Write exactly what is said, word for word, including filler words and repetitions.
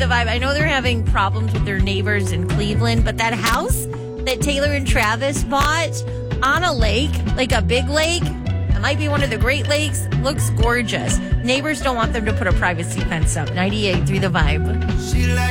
Vibe. I know they're having problems with their neighbors in Cleveland, but that house that Taylor and Travis bought on a lake, like a big lake, it might be one of the Great Lakes, looks gorgeous. Neighbors don't want them to put a privacy fence up. ninety-eight through the Vibe.